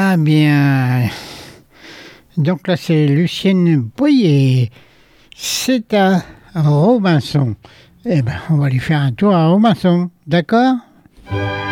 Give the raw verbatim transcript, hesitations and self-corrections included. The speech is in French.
Ah bien. Donc là, c'est Lucienne Boyer. C'est à Robinson. Eh ben, on va lui faire un tour à Robinson. D'accord ?